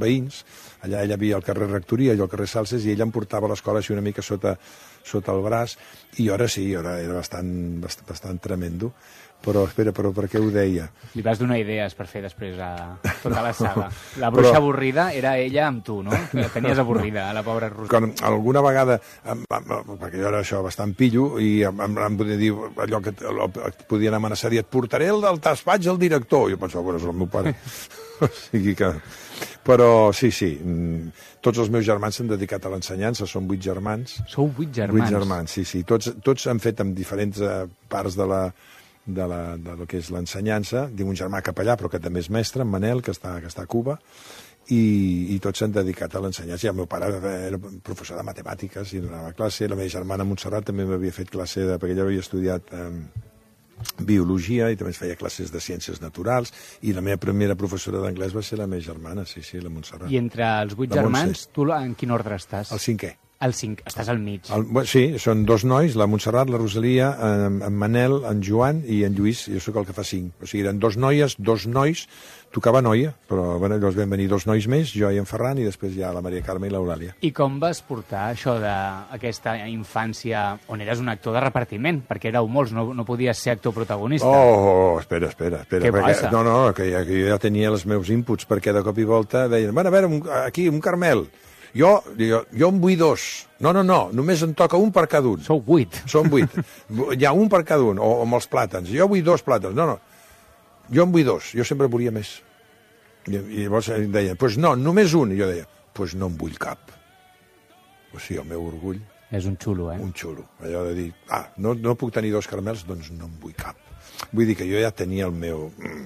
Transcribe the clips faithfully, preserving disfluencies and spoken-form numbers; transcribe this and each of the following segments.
veïns, allà ella havia al carrer Rectoria, jo al carrer Salses, i ella em portava a l'escola així una mica sota, sota el braç, i ara sí, ara era bastant, bastant, bastant tremendo. Però, espera, però per què ho deia? Li vas donar idees per fer després a tota la saga. La bruixa però... avorrida era ella amb tu, no? Que tenies avorrida, a la pobra Roser. Quan alguna vegada, perquè jo era això bastant pillo, i em, em, em podia dir allò que et podien amenaçar, dir, et portaré el del despatx al director. Jo pensava, bueno, és el meu pare. O sigui que... Però sí, sí, tots els meus germans s'han dedicat a l'ensenyança, són vuit germans. Sou vuit germans? Vuit germans, sí, sí. Tots, tots han fet en diferents parts de la... de, la, de lo que és l'ensenyança. Tinc un germà capellà, però que també és mestre, en Manel, que està, que està a Cuba, i, i tots s'han dedicat a l'ensenyança. I el meu pare era professor de matemàtiques i donava classe, la meva germana Montserrat també m'havia fet classe, de, perquè ella havia estudiat eh, biologia i també es feia classes de ciències naturals, i la meva primera professora d'anglès va ser la meva germana, sí, sí, la Montserrat. I entre els vuit germans, tu en quin ordre estàs? El cinquè. El cinc, estàs al mig. El, sí, són dos nois, la Montserrat, la Rosalia, en, en Manel, en Joan i en Lluís, jo sóc el que fa cinc. O sigui, eren dos noies, dos nois, tocava noia, però bueno, llavors van venir dos nois més, jo i en Ferran, i després ja la Maria Carme i l'Eulàlia. I com vas portar això d'aquesta infància on eres un actor de repartiment? Perquè éreu molts, no, no podies ser actor protagonista. Oh, oh espera, espera. espera Què perquè, passa? No, no, que, que jo ja tenia els meus inputs, perquè de cop i volta deien, bueno, a veure, un, aquí, un Carmel. Jo, jo, jo en vull dos. No, no, no, només en toca un per cada un. Sou vuit. Són vuit. Hi ha un per cada un, o amb els plàtans. Jo vull dos plàtans. No, no, jo en vull dos. Jo sempre volia més. I, i llavors em deien, doncs pues no, només un. I jo deia, doncs pues no en vull cap. O sigui, el meu orgull... És un xulo, eh? Un xulo. Allò de dir, ah, no, no puc tenir dos caramels, doncs no en vull cap. Vull dir que jo ja tenia el meu...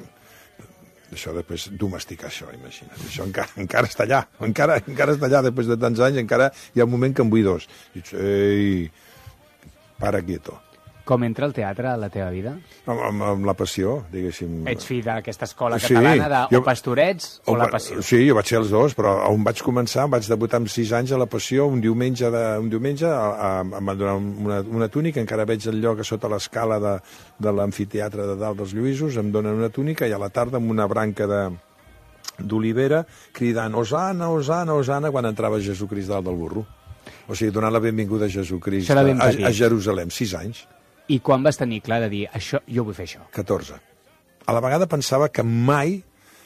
Això després domesticar això, imagina't. Això encara, encara està allà, encara, encara està allà, després de tants anys, encara hi ha un moment que en vull dos. I dic, ei, para quieto. Com entra el teatre a la teva vida? Amb, amb, amb la passió, diguéssim. Ets fill d'aquesta escola catalana sí, de jo, o Pastorets o, o la passió? Sí, jo vaig ser els dos, però on vaig començar, vaig debutar amb sis anys a la passió, un diumenge, de, un diumenge em van donar una, una túnica, encara veig el lloc a sota l'escala de, de l'amfiteatre de dalt dels Lluïsos, em donen una túnica, i a la tarda amb una branca de d'olivera, cridant Osana, Osana, Osana, quan entrava Jesucrist dalt del burro. O sigui, donant la benvinguda a Jesucrist a, a Jerusalem, sis anys. I quan vas tenir clar de dir, això, jo vull fer això? catorze. A la vegada pensava que mai...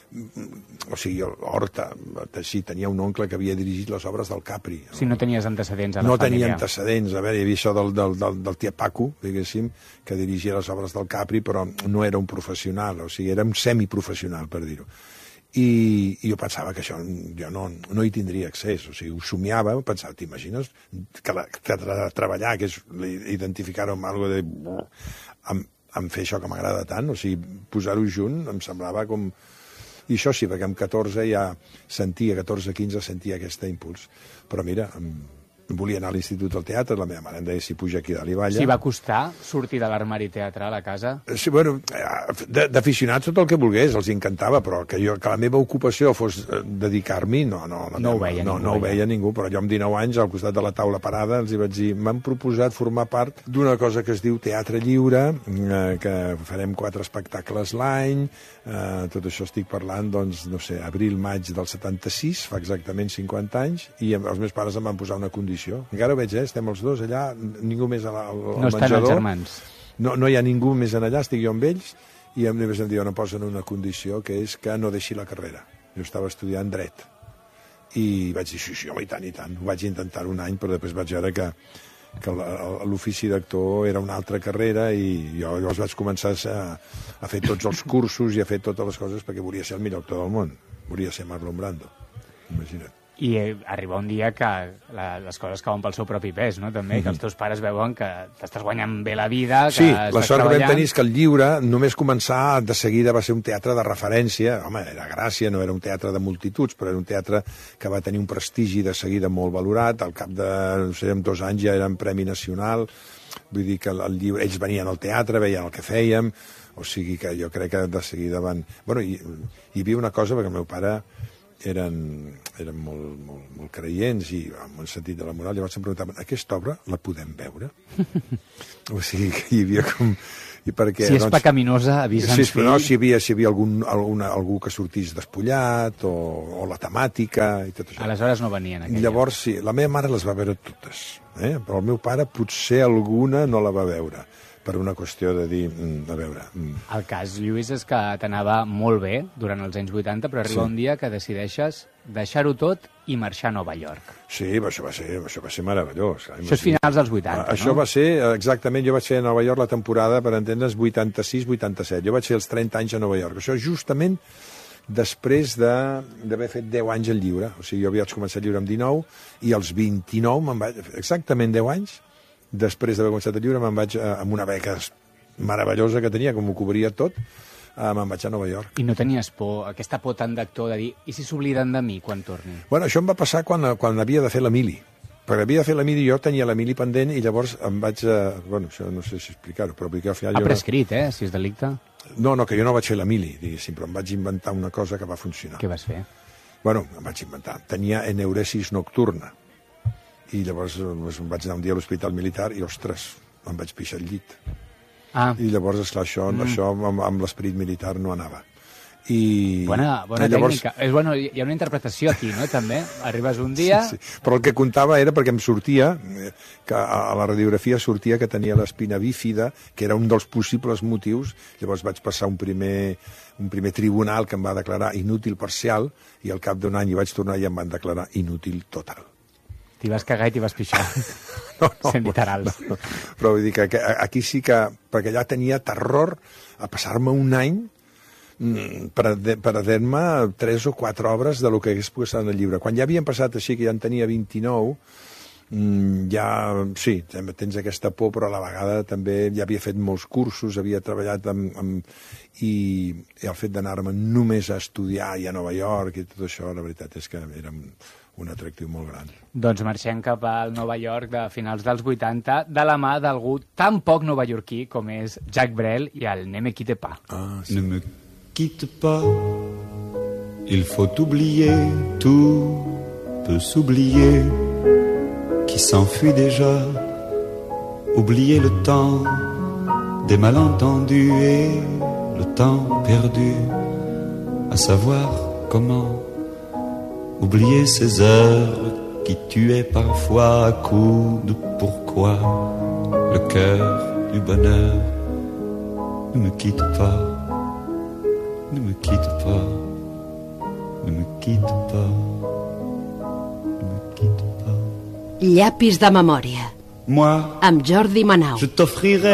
O sigui, Horta, sí, tenia un oncle que havia dirigit les obres del Capri. Si no tenies antecedents a la no família. No tenia antecedents. A veure, hi havia això del, del, del, del tia Paco, diguéssim, que dirigia les obres del Capri, però no era un professional, o sigui, era un semiprofessional, per dir-ho. I, i jo pensava que això jo no, no hi tindria accés, o sigui, ho somiava, pensava, t'imagines que, la, que tra treballar, que és identificar-ho amb alguna de... Amb, amb fer això que m'agrada tant, o sigui, posar-ho junt, em semblava com... I això sí, perquè amb catorze ja sentia, catorze quinze sentia aquest impuls. Però mira, em, volia anar a l'Institut del Teatre, la meva mare em deia si puja aquí dalt i balla. Si va costar sortir de l'armari teatral a casa? Sí, bueno, d'aficionats tot el que volgués, els encantava, però que, jo, que la meva ocupació fos dedicar-m'hi, no, no, no, no ho veia no, ningú. No ho veia ningú, però jo amb dinou anys, al costat de la taula parada, els hi vaig dir, m'han proposat formar part d'una cosa que es diu Teatre Lliure, eh, que farem quatre espectacles l'any, eh, tot això estic parlant, doncs, no sé, abril-maig del setanta-sis, fa exactament cinquanta anys, i els meus pares em van posar una condició. Encara ho veig, eh? Estem els dos allà, ningú més al, al no menjador. No estan els germans. No, no hi ha ningú més en allà, estic jo amb ells, i em, em diuen, em posen una condició, que és que no deixi la carrera. Jo estava estudiant dret. I vaig dir, sí, sí, home, i tant, i tant. Ho vaig intentar un any, però després vaig veure que, que l'ofici d'actor era una altra carrera, i jo llavors vaig començar a, a fer tots els cursos i a fer totes les coses perquè volia ser el millor actor del món. Volia ser Marlon Brando. Imagina't. I eh, arriba un dia que la, les coses cauen pel seu propi pes, no? També, mm-hmm. que els teus pares veuen que t'estàs guanyant bé la vida, que sí, estàs la sort treballant... que vam tenir és que el Lliure només començar de seguida va ser un teatre de referència. Home, era Gràcia, no era un teatre de multituds, però era un teatre que va tenir un prestigi de seguida molt valorat. Al cap de, no sé, en dos anys ja era en Premi Nacional. Vull dir que el, el Lliure, ells venien al teatre, veien el que fèiem, o sigui que jo crec que de seguida van... Bueno, hi, hi havia una cosa, perquè el meu pare eren, eren molt, molt, molt creients i amb un sentit de la moral. Llavors em preguntaven, aquesta obra la podem veure? O sigui que hi havia com... I perquè, si és doncs, pecaminosa, avisa'ns, si, no, si hi havia, si hi havia algun, alguna, algú que sortís despullat o, o la temàtica i tot això. Aleshores no venien aquelles. Llavors, sí, la meva mare les va veure totes, eh? Però el meu pare potser alguna no la va veure, per una qüestió de dir, mm, a veure... Mm. El cas, Lluís, és que t'anava molt bé durant els anys vuitanta, però arriba sí. un dia que decideixes deixar-ho tot i marxar a Nova York. Sí, això va ser, això va ser meravellós. Això és finals dels vuitanta, ah, no? Això va ser, exactament, jo vaig ser a Nova York la temporada, per entendre's, vuitanta-sis vuitanta-set. Jo vaig ser els trenta anys a Nova York. Això justament després d'haver fet deu anys al lliure. O sigui, jo vaig començar a lliure amb dinou i als vint-i-nou, me'n vaig, exactament deu anys, després d'haver començat el llibre, me'n vaig a, amb una beca meravellosa que tenia, com ho cobria tot, uh, me'n vaig a Nova York. I no tenies por, aquesta por tant d'actor de dir, i si s'obliden de mi quan torni? Bueno, això em va passar quan, quan havia de fer la mili. Perquè havia de fer la mili, jo tenia la mili pendent i llavors em vaig... Uh, bueno, això no sé si explicar-ho, però perquè al final... Ha jo prescrit, no... eh, si és delicte. No, no, que jo no vaig fer la mili, diguéssim, però em vaig inventar una cosa que va funcionar. Què vas fer? Bueno, em vaig inventar. Tenia eneuresis nocturna. I llavors doncs, em vaig anar un dia a l'hospital militar i, ostres, em vaig pixar al llit. Ah. I llavors, esclar, això, mm. això amb, amb l'esperit militar no anava. I... Bona, bona llavors... tècnica. És, bueno, hi ha una interpretació aquí, no?, també. Arribes un dia... Sí, sí. Però el que comptava era perquè em sortia, que a la radiografia sortia que tenia l'espina bífida, que era un dels possibles motius. Llavors vaig passar un primer, un primer tribunal que em va declarar inútil parcial i al cap d'un any hi vaig tornar i em van declarar inútil total. T'hi vas cagar i t'hi vas pixar. No, no, sent literals. No, no. Però vull dir que aquí sí que... Perquè allà tenia terror a passar-me un any per, per haver-me tres o quatre obres de lo que hagués pogut estar en el llibre. Quan ja havien passat així, que ja en tenia vint-i-nou, ja, sí, tens aquesta por, però a la vegada també ja havia fet molts cursos, havia treballat amb... amb i, i el fet d'anar-me només a estudiar i a Nova York i tot això, la veritat és que era un atractiu molt gran. Doncs marxem cap al Nova York de finals dels vuitanta, de la mà d'algú tan poc novaiorquí com és Jacques Brel i el Ne me quitte pas. Ah, sí. Ne me quitte pas, il faut oublier, tout peut s'oublier, qui s'enfuit déjà, oublier le temps des malentendus et le temps perdu, à savoir comment oublier ces heures qui tuaient parfois à coups de pourquoi le cœur du bonheur. Ne me quitte pas, ne me quitte pas, ne me quitte pas, ne me quitte pas. Llapis de memòria. Moi, amb Jordi Manau. je t'offrirai